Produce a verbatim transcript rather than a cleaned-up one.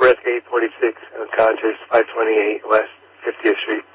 Nebraska eight forty-six, unconscious, five twenty-eight West fiftieth Street.